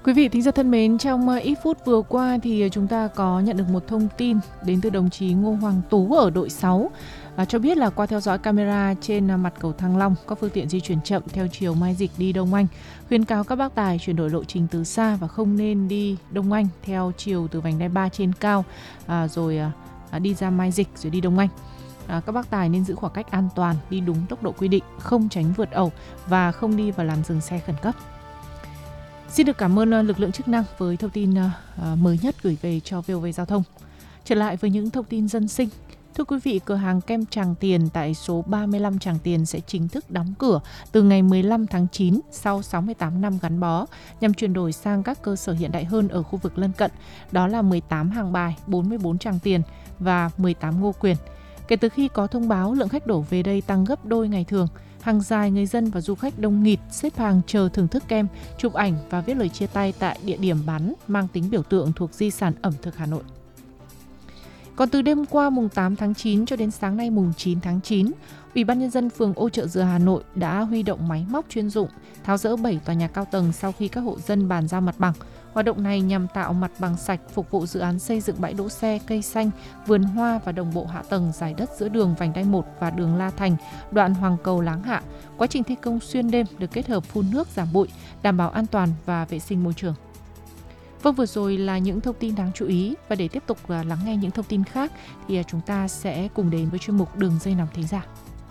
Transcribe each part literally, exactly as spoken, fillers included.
Quý vị thính giả thân mến, trong ít phút vừa qua thì chúng ta có nhận được một thông tin đến từ đồng chí Ngô Hoàng Tú ở đội sáu à, cho biết là qua theo dõi camera trên mặt cầu Thăng Long, các phương tiện di chuyển chậm theo chiều Mai Dịch đi Đông Anh, khuyến cáo các bác tài chuyển đổi lộ trình từ xa và không nên đi Đông Anh theo chiều từ vành đai ba trên cao à, rồi à, đi ra Mai Dịch rồi đi Đông Anh. À, các bác tài nên giữ khoảng cách an toàn, đi đúng tốc độ quy định, không tránh vượt ẩu và không đi vào làn dừng xe khẩn cấp. Xin được cảm ơn lực lượng chức năng với thông tin uh, mới nhất gửi về cho vê o vê Giao thông. Trở lại với những thông tin dân sinh. Thưa quý vị, cửa hàng kem Tràng Tiền tại số ba mươi lăm Tràng Tiền sẽ chính thức đóng cửa từ ngày mười lăm tháng chín sau sáu mươi tám năm gắn bó nhằm chuyển đổi sang các cơ sở hiện đại hơn ở khu vực lân cận. Đó là mười tám Hàng Bài, bốn mươi bốn Tràng Tiền và mười tám Ngô Quyền. Kể từ khi có thông báo lượng khách đổ về đây tăng gấp đôi ngày thường, hàng dài người dân và du khách đông nghịt xếp hàng chờ thưởng thức kem, chụp ảnh và viết lời chia tay tại địa điểm bán mang tính biểu tượng thuộc di sản ẩm thực Hà Nội. Còn từ đêm qua mùng tám tháng chín cho đến sáng nay mùng chín tháng chín, Ủy ban Nhân dân phường Ô Chợ Dừa Hà Nội đã huy động máy móc chuyên dụng tháo dỡ bảy tòa nhà cao tầng sau khi các hộ dân bàn giao mặt bằng. Hoạt động này nhằm tạo mặt bằng sạch phục vụ dự án xây dựng bãi đỗ xe, cây xanh, vườn hoa và đồng bộ hạ tầng giải đất giữa đường vành đai một và đường La Thành, đoạn Hoàng Cầu Láng Hạ. Quá trình thi công xuyên đêm được kết hợp phun nước giảm bụi, đảm bảo an toàn và vệ sinh môi trường. Vâng, vừa rồi là những thông tin đáng chú ý, và để tiếp tục lắng nghe những thông tin khác thì chúng ta sẽ cùng đến với chuyên mục Đường dây nóng thính giả.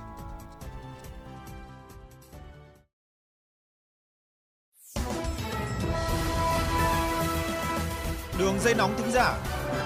Đường dây nóng thính giả.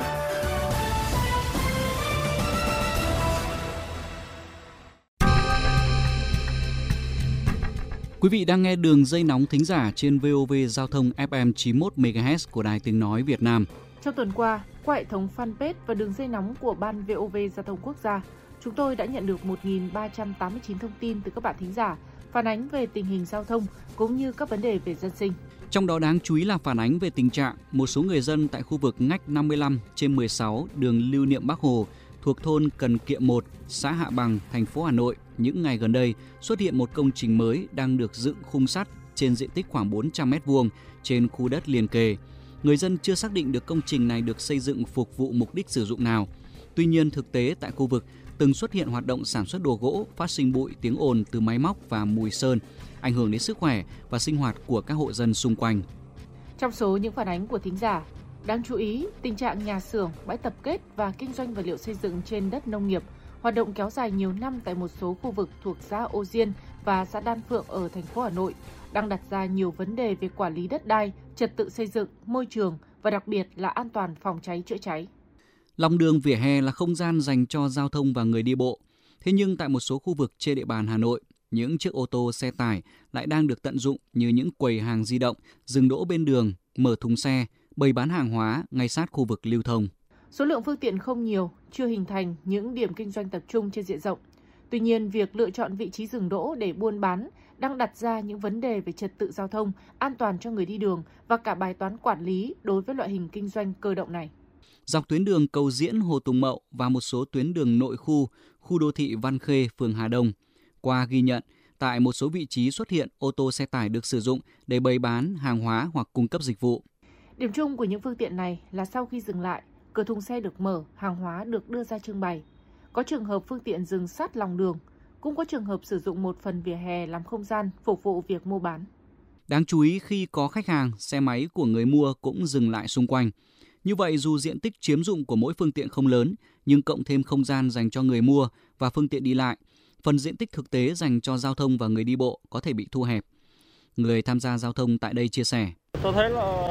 Quý vị đang nghe đường dây nóng thính giả trên vê o vê Giao thông ép em chín mươi mốt mê ga héc của Đài Tiếng Nói Việt Nam. Trong tuần qua, qua hệ thống fanpage và đường dây nóng của Ban vê o vê Giao thông Quốc gia, chúng tôi đã nhận được một nghìn ba trăm tám mươi chín thông tin từ các bạn thính giả phản ánh về tình hình giao thông cũng như các vấn đề về dân sinh. Trong đó đáng chú ý là phản ánh về tình trạng một số người dân tại khu vực ngách năm mươi lăm trên mười sáu đường Lưu Niệm Bác Hồ thuộc thôn Cần Kiệm một, xã Hạ Bằng, thành phố Hà Nội những ngày gần đây xuất hiện một công trình mới đang được dựng khung sắt trên diện tích khoảng bốn trăm mét vuông trên khu đất liền kề. Người dân chưa xác định được công trình này được xây dựng phục vụ mục đích sử dụng nào. Tuy nhiên, thực tế tại khu vực từng xuất hiện hoạt động sản xuất đồ gỗ, phát sinh bụi, tiếng ồn từ máy móc và mùi sơn, ảnh hưởng đến sức khỏe và sinh hoạt của các hộ dân xung quanh. Trong số những phản ánh của thính giả, đáng chú ý tình trạng nhà xưởng, bãi tập kết và kinh doanh vật liệu xây dựng trên đất nông nghiệp hoạt động kéo dài nhiều năm tại một số khu vực thuộc xã Ô Diên và xã Đan Phượng ở thành phố Hà Nội đang đặt ra nhiều vấn đề về quản lý đất đai, trật tự xây dựng, môi trường và đặc biệt là an toàn phòng cháy chữa cháy. Lòng đường vỉa hè là không gian dành cho giao thông và người đi bộ. Thế nhưng tại một số khu vực trên địa bàn Hà Nội, những chiếc ô tô xe tải lại đang được tận dụng như những quầy hàng di động, dừng đỗ bên đường, mở thùng xe, bày bán hàng hóa ngay sát khu vực lưu thông. Số lượng phương tiện không nhiều, chưa hình thành những điểm kinh doanh tập trung trên diện rộng. Tuy nhiên, việc lựa chọn vị trí dừng đỗ để buôn bán đang đặt ra những vấn đề về trật tự giao thông, an toàn cho người đi đường và cả bài toán quản lý đối với loại hình kinh doanh cơ động này. Dọc tuyến đường Cầu Diễn, Hồ Tùng Mậu và một số tuyến đường nội khu, khu đô thị Văn Khê, phường Hà Đông, qua ghi nhận, tại một số vị trí xuất hiện ô tô xe tải được sử dụng để bày bán hàng hóa hoặc cung cấp dịch vụ. Điểm chung của những phương tiện này là sau khi dừng lại, cửa thùng xe được mở, hàng hóa được đưa ra trưng bày. Có trường hợp phương tiện dừng sát lòng đường, cũng có trường hợp sử dụng một phần vỉa hè làm không gian phục vụ việc mua bán. Đáng chú ý khi có khách hàng, xe máy của người mua cũng dừng lại xung quanh. Như vậy, dù diện tích chiếm dụng của mỗi phương tiện không lớn, nhưng cộng thêm không gian dành cho người mua và phương tiện đi lại, phần diện tích thực tế dành cho giao thông và người đi bộ có thể bị thu hẹp. Người tham gia giao thông tại đây chia sẻ. Tôi thấy là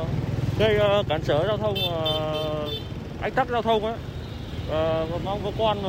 gây cản trở giao thông, ách tắc giao thông ấy. Mong cơ quan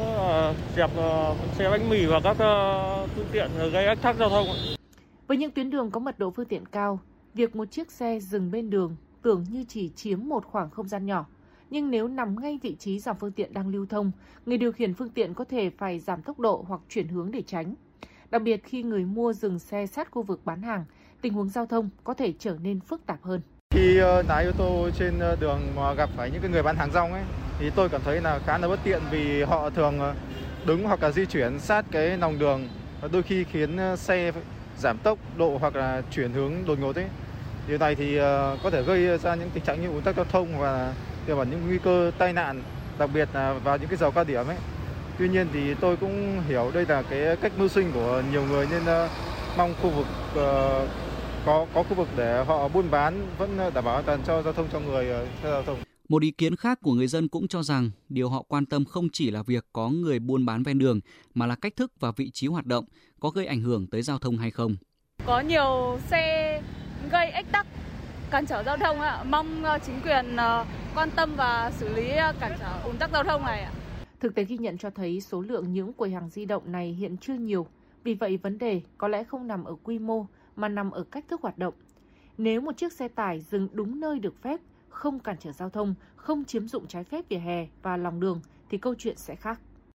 dẹp xe bánh mì và các phương tiện gây ách tắc giao thông. Với những tuyến đường có mật độ phương tiện cao, việc một chiếc xe dừng bên đường tưởng như chỉ chiếm một khoảng không gian nhỏ. Nhưng nếu nằm ngay vị trí dòng phương tiện đang lưu thông, người điều khiển phương tiện có thể phải giảm tốc độ hoặc chuyển hướng để tránh. Đặc biệt khi người mua dừng xe sát khu vực bán hàng, tình huống giao thông có thể trở nên phức tạp hơn. Khi lái ô tô trên đường mà gặp phải những người bán hàng rong ấy, thì tôi cảm thấy là khá là bất tiện vì họ thường đứng hoặc là di chuyển sát cái lòng đường, đôi khi khiến xe giảm tốc độ hoặc là chuyển hướng đột ngột ấy. Điều này thì có thể gây ra những tình trạng như ùn tắc giao thông và tiềm ẩn những nguy cơ tai nạn, đặc biệt là vào những cái giờ cao điểm ấy. Tuy nhiên thì tôi cũng hiểu đây là cái cách mưu sinh của nhiều người, nên mong khu vực uh, có có khu vực để họ buôn bán vẫn đảm bảo an toàn cho giao thông, cho người theo giao thông. Một ý kiến khác của người dân cũng cho rằng điều họ quan tâm không chỉ là việc có người buôn bán ven đường, mà là cách thức và vị trí hoạt động có gây ảnh hưởng tới giao thông hay không. Có nhiều xe gây ách tắc, cản trở giao thông ạ. Mong chính quyền quan tâm và xử lý cản trở ùn tắc giao thông này ạ. Thực tế ghi nhận cho thấy số lượng những quầy hàng di động này hiện chưa nhiều. Vì vậy vấn đề có lẽ không nằm ở quy mô mà nằm ở cách thức hoạt động. Nếu một chiếc xe tải dừng đúng nơi được phép, không cản trở giao thông, không chiếm dụng trái phép vỉa hè và lòng đường thì câu chuyện sẽ khác.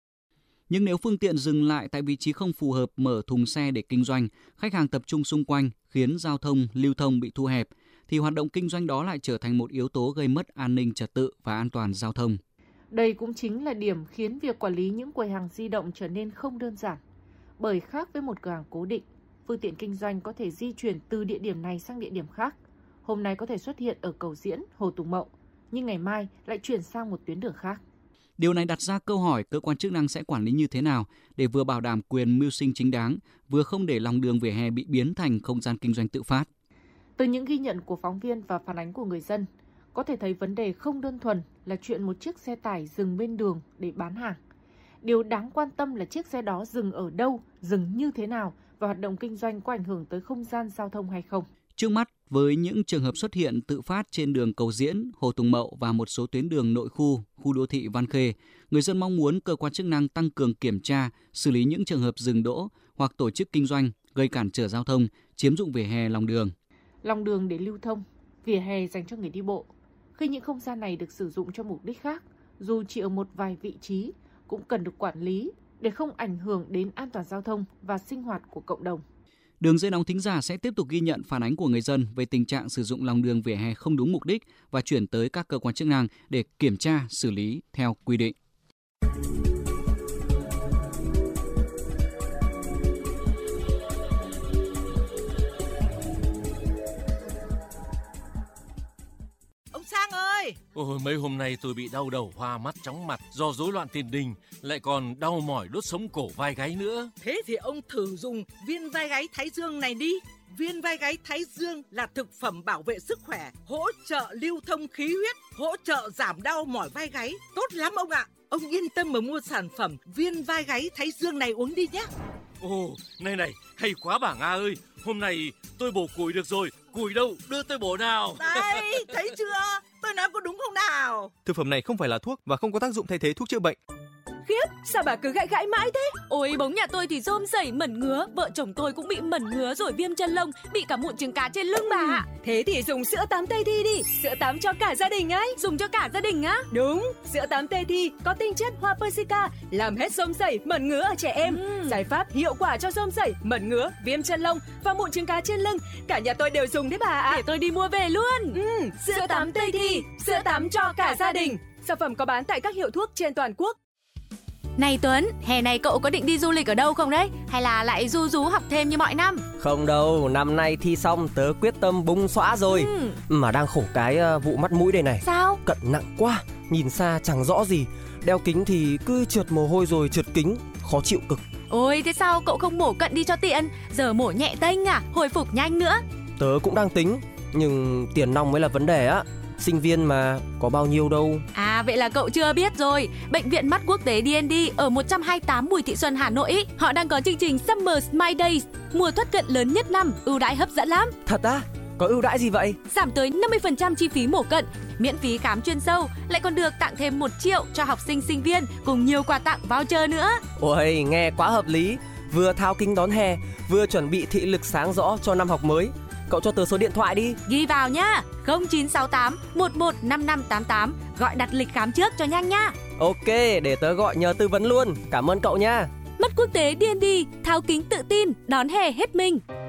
Nhưng nếu phương tiện dừng lại tại vị trí không phù hợp, mở thùng xe để kinh doanh, khách hàng tập trung xung quanh khiến giao thông lưu thông bị thu hẹp, thì hoạt động kinh doanh đó lại trở thành một yếu tố gây mất an ninh trật tự và an toàn giao thông. Đây cũng chính là điểm khiến việc quản lý những quầy hàng di động trở nên không đơn giản. Bởi khác với một cửa hàng cố định, phương tiện kinh doanh có thể di chuyển từ địa điểm này sang địa điểm khác. Hôm nay có thể xuất hiện ở Cầu Diễn, Hồ Tùng Mậu, nhưng ngày mai lại chuyển sang một tuyến đường khác. Điều này đặt ra câu hỏi cơ quan chức năng sẽ quản lý như thế nào để vừa bảo đảm quyền mưu sinh chính đáng, vừa không để lòng đường vỉa hè bị biến thành không gian kinh doanh tự phát. Từ những ghi nhận của phóng viên và phản ánh của người dân, có thể thấy vấn đề không đơn thuần là chuyện một chiếc xe tải dừng bên đường để bán hàng. Điều đáng quan tâm là chiếc xe đó dừng ở đâu, dừng như thế nào và hoạt động kinh doanh có ảnh hưởng tới không gian giao thông hay không. Trước mắt, với những trường hợp xuất hiện tự phát trên đường Cầu Diễn, Hồ Tùng Mậu và một số tuyến đường nội khu, khu đô thị Văn Khê, người dân mong muốn cơ quan chức năng tăng cường kiểm tra, xử lý những trường hợp dừng đỗ hoặc tổ chức kinh doanh gây cản trở giao thông, chiếm dụng vỉa hè lòng đường. Lòng đường để lưu thông, vỉa hè dành cho người đi bộ. Khi những không gian này được sử dụng cho mục đích khác, dù chỉ ở một vài vị trí, cũng cần được quản lý để không ảnh hưởng đến an toàn giao thông và sinh hoạt của cộng đồng. Đường dây nóng thính giả sẽ tiếp tục ghi nhận phản ánh của người dân về tình trạng sử dụng lòng đường vỉa hè không đúng mục đích và chuyển tới các cơ quan chức năng để kiểm tra, xử lý theo quy định. Ông Sang ơi! Ôi, mấy hôm nay tôi bị đau đầu, hoa mắt, chóng mặt do rối loạn tiền đình, lại còn đau mỏi đốt sống cổ vai gáy nữa. Thế thì ông thử dùng viên vai gáy Thái Dương này đi. Viên vai gáy Thái Dương là thực phẩm bảo vệ sức khỏe, hỗ trợ lưu thông khí huyết, hỗ trợ giảm đau mỏi vai gáy. Tốt lắm ông ạ! Ông yên tâm mà mua sản phẩm viên vai gáy Thái Dương này uống đi nhé. Ồ, này này, hay quá bà Nga ơi! Hôm nay tôi bổ củi được rồi, củi đâu, đưa tôi bổ nào. Đây, thấy chưa? Tôi nói có đúng không nào? Thực phẩm này không phải là thuốc và không có tác dụng thay thế thuốc chữa bệnh. Khiếp, sao bà cứ gãi gãi mãi thế? Ôi, bóng nhà tôi thì rôm rẩy mẩn ngứa, vợ chồng tôi cũng bị mẩn ngứa rồi viêm chân lông, bị cả mụn trứng cá trên lưng bà ạ. Thế thì dùng sữa tắm Tây Thi đi, sữa tắm cho cả gia đình ấy. Dùng cho cả gia đình á? Đúng, sữa tắm Tây Thi có tinh chất hoa persica, làm hết rôm rẩy, mẩn ngứa ở trẻ em. Ừ. Giải pháp hiệu quả cho rôm rẩy, mẩn ngứa, viêm chân lông và mụn trứng cá trên lưng. Cả nhà tôi đều dùng đấy bà ạ. Để tôi đi mua về luôn. Ừ, sữa, sữa tắm Tây Thi, sữa tắm cho cả gia đình. Sản phẩm có bán tại các hiệu thuốc trên toàn quốc. Này Tuấn, hè này cậu có định đi du lịch ở đâu không đấy? Hay là lại ru rú học thêm như mọi năm? Không đâu, năm nay thi xong tớ quyết tâm bung xõa rồi. ừ. Mà đang khổ cái uh, vụ mắt mũi đây này. Sao? Cận nặng quá, nhìn xa chẳng rõ gì. Đeo kính thì cứ trượt mồ hôi rồi trượt kính, khó chịu cực. Ôi, thế sao cậu không mổ cận đi cho tiện? Giờ mổ nhẹ tênh à, hồi phục nhanh nữa. Tớ cũng đang tính, nhưng tiền nong mới là vấn đề á. Sinh viên mà, có bao nhiêu đâu. À, vậy là cậu chưa biết rồi. Bệnh viện Mắt Quốc tế đê en đê ở một trăm hai mươi tám Bùi Thị Xuân, Hà Nội ý, họ đang có chương trình Summer Smile Days, mùa thoát cận lớn nhất năm, ưu đãi hấp dẫn lắm. Thật á? Có ưu đãi gì vậy? Giảm tới năm mươi phần trăm chi phí mổ cận, miễn phí khám chuyên sâu, lại còn được tặng thêm một triệu cho học sinh sinh viên, cùng nhiều quà tặng voucher nữa. Ôi, nghe quá hợp lý. Vừa thao kính đón hè, vừa chuẩn bị thị lực sáng rõ cho năm học mới. Cậu cho tớ số điện thoại đi. Ghi vào nhá, không chín sáu tám một một năm năm tám tám, gọi đặt lịch khám trước cho nhanh nhá. Ok, để tớ gọi nhờ tư vấn luôn. Cảm ơn cậu nha. Mắt Quốc tế đê en đê, tháo kính tự tin, đón hè hết mình.